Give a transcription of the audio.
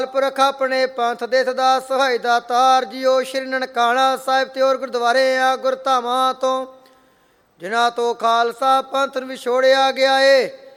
ਪੁਰਖ ਆਪਣੇ ਪੰਥ ਦੇ ਸਦਾ ਸਹਾਈ ਦਾਤਾਰ ਜੀਓ। ਸ਼੍ਰੀ ਨਨਕਾਣਾ ਸਾਹਿਬ ਤੇ ਹੋਰ ਗੁਰਦੁਆਰੇ ਆ ਗੁਰਧਾਮਾਂ ਤੋਂ ਜਿਨ੍ਹਾਂ ਤੋਂ ਖਾਲਸਾ ਪੰਥ ਨੂੰ ਵਿਛੋੜਿਆ ਗਿਆ ਏ।